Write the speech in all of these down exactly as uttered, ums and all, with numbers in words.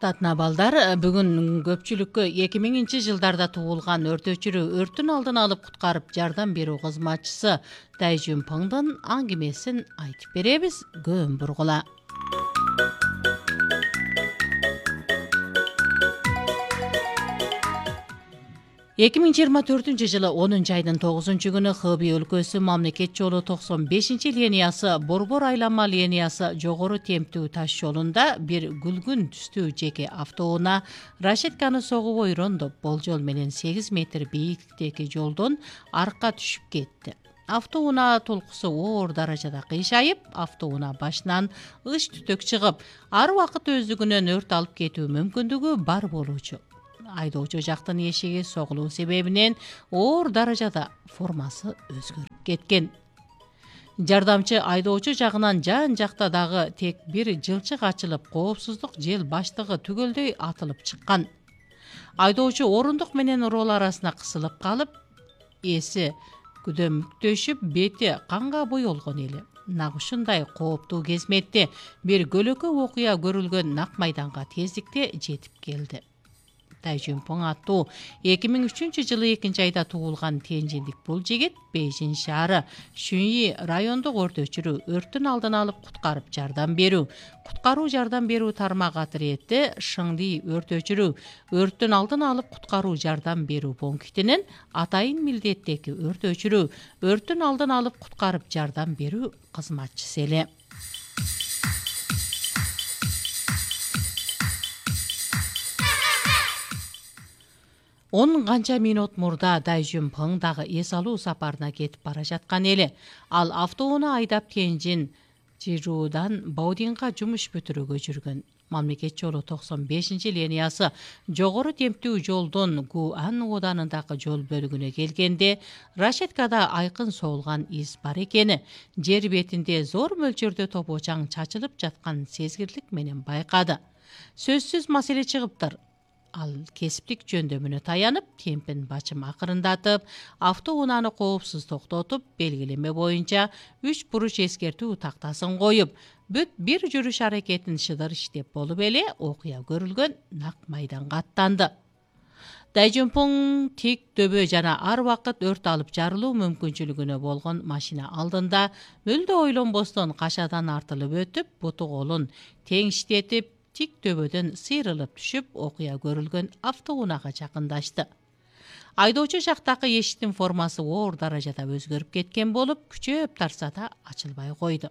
Урматтуу балдар, бүгүн көпчүлүккө эки миңинчи жылдарда туулган өртөөчүрү өрттүн алдын алып куткарып жардам берүү кызматчысы Дайжун Пыңдын аңгемесин айтып беребиз. Көөн бургула. эки миң жыйырма төртүнчү жылы онунчу айдын тогузунчу күнү Хыбый өлкөсү мамлекет жолу токсон бешинчи линиясы Борбор айланма линиясы жогору темптүү таш жолунда бир күлгүн түстүү жеке автоунаа рашетканы согуп ойрондоп болжол менен сегиз метр бийиктиктеги жолдон аркка түшүп кетти. Автоунаа толкусу оор даражада кыйшайып, автоунаа башынан ыш түтөк чыгып, ар убакыт өздүгүнөн өрт алып кетүү мүмкүндүгү бар болуучу. Айдоочу жактын эшиги согулуу себебинен оор даражада формасы өзгөрүп кеткен. Жардамчы айдоочу жагынан жан жакта дагы тек бир жылчык ачылып, коопсуздук жел баштыгы түгөлдөй атылып чыккан. Айдоочу орундук менен рол арасына кысылып калып, эси күдөмүктөшүп, бети канга боелгон эле. Нак ушундай кооптуу кезметте бир көлөкө окуя көрүлгөн нак майданга тездикте жетип келди. Дайжун Пың аттуу эки миң үчүнчү жылы экинчи айда туулган тенжиндик бул жигит Бейжин шаары Шүньи райондук өртөөчүрү өрттүн алдын алып куткарып жардам берүү, куткаруу жардам берүү тармак отряди Шыңди өртөөчүрү өрттүн алдын алып куткаруу жардам берүү пунктинин атайын милдеттеги өртөөчүрү өрттүн алдын алып куткарып жардам берүү кызматчысы эле. Он канча минут мурда Дайжун Пың дагы эс алуу сапарына кетип бара жаткан эле. Ал автоунаа айдап Тенжин Чжирудан Баодинга жумуш бүтүрүүгө жүргөн. Мамлекет жолу токсон бешинчи линиясы жогору темптүү жолдон Гуан оданындагы жол бөлүгүнө келгенде рашеткада айкын соолган из бар экени, жер бетинде зор мөлчөрдө топочаң чачылып жаткан сезгирлик менен байкады. Сөзсүз маселе чыгыптыр. Ал кесиптик жөндөмүнө таянып, темпин бачым акырындатып, автоунааны коопсуз токтотуп, белгилеме боюнча үч буруч эскертүү тактасын коюп, бүт бир жүрүш аракетин шыдыр иштеп болуп эле окуя көрүлгөн нак майданга аттанды. Дайжун Пың тик дөбө жана ар убакыт өрт алып жарылуу мүмкүнчүлүгүнө болгон машина алдында мүлдө ойлонбостон кашадан артылып өтүп, буту колун теңиштетип, тик төбөдөн сыйрылып түшүп, окуя көрүлгөн автоунаага жакындашты. Айдоочу жактагы эшиктин формасы оор даражада өзгөрүп кеткен болуп, күчөп тарса да ачылбай койду.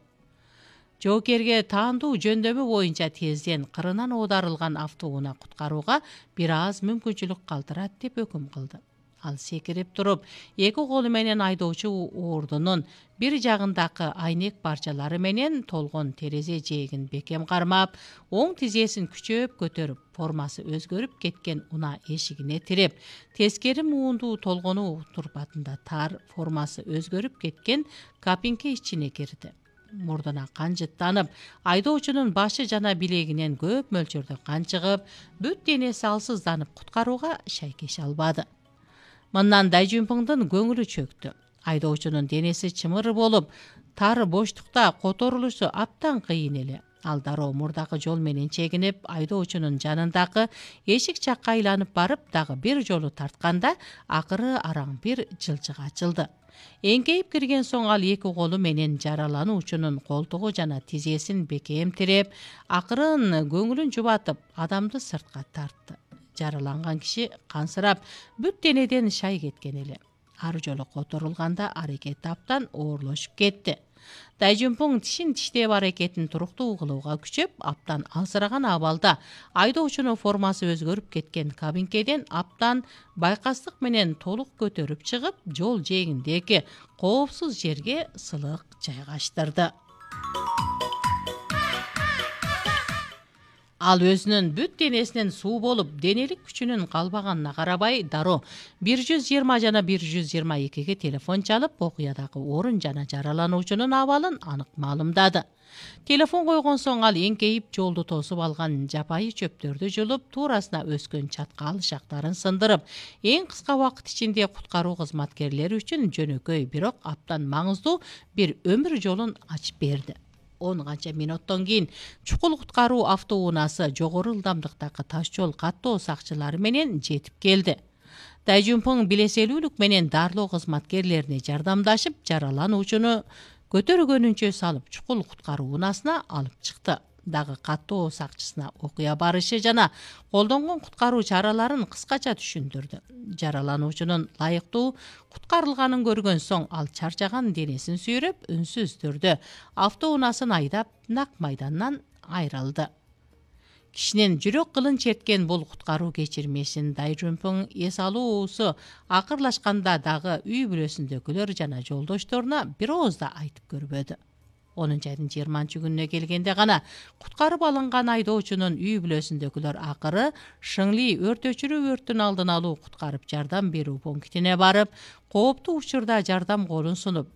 Жоокерге таандуу жөндөмү боюнча тезден кырынан оодарылган автоунаа куткарууга бир аз мүмкүнчүлүк калтырат деп өкүм кылды. Ал секирип туруп, эки колу менен айдоочу ордунун бир жагындагы айнек парчалары менен толгон терезе жээгин бекем кармап, оң тизесин күчөп көтөрүп, формасы өзгөрүп кеткен унаа эшигине тиреп, тескери муундуу толгонуу турпатында тар, формасы өзгөрүп кеткен кабинке ичине кирди. Мурдуна кан жыттанып, айдоочунун башы жана билегинен көп мөлчөрдө кан чыгып, бүт денеси алсызданып куткарууга шайкеше албады. Мындан Дайжун Пыңдын көңүлү чөктү. Айдоочунун денеси чымыр болуп, тар боштукта которулушу аптан кыйын эле. Ал дароо мурдагы жол менен чегинип, айдоочунун жанындагы эшик жакка айланып барып, дагы бир жолу тартканда, акыры араң бир жылчык ачылды. Эңкейип кирген соң ал эки колу менен жаралануучунун колтугу жана тизесин бекем тиреп, акырын көңүлүн жубатып, адамды сыртка тартты. Жараланган киши кансырап, бүт денеден шай кеткен эле. Ар жолу которулганда аракет аптан оорлошуп кетти. Дайжун Пың тишин тиштеп аракетин туруктуу кылууга күчөп, аптан алсыраган абалда айдоочунун формасы өзгөрүп кеткен кабинкеден аптан байкастык менен толук көтөрүп чыгып, жол жээгиндеги коопсуз жерге сылык жайгаштырды. Ал өзүнүн бүт денесинен суу болуп, денелик күчүнүн калбаганына карабай, дароо бир жүз жыйырма жана бир жүз жыйырма экиге телефон чалып, окуядагы орун жана жаралануучунун абалын анык маалымдады. Телефон койгон соң ал эңкейип жолду тосуп алган жапайы чөптөрдү жулуп, туурасына өскөн чаткал шактарын сындырып, эң кыска убакыт ичинде куткаруу кызматкерлери үчүн жөнөкөй, бирок аптан маңыздуу бир өмүр жолун ачып берди. он канча минуттон кийин чукул куткаруу автоунаасы жогору ылдамдыктагы таш жол каттоо сакчылары менен жетип келди. Дайжунпың билеселүүлүк менен дарылоо кызматкерлерине жардамдашып, жаралануучуну көтөргөнүнчө салып чукул куткаруу унаасына алып чыкты. Дагы каттоо сакчысына окуя барышы жана колдонгон куткаруу чараларын кыскача түшүндүрдү. Жаралануучунун лайыктуу куткарылганын көргөн соң ал чарчаган денесин сүйрөп, үнсүз түрдө автоунаасын айдап нак майдандан айрылды. Кишинин жүрөк кылын черткен бул куткаруу кечирмесин Дайжунпың эс алуусу акырлашканда дагы үй бүлөсүндөгүлөр жана жолдошторуна бир ооз да айтып көрбөдү. онунчу айдын жыйырманчы күнүнө келгенде гана куткарып алынган айдоочунун үй бүлөсүндөгүлөр акыры Шыңли өрт өчүрүү өрттүн алдын алуу куткарып жардам берүү пунктине барып, кооптуу учурда жардам колун сунуп,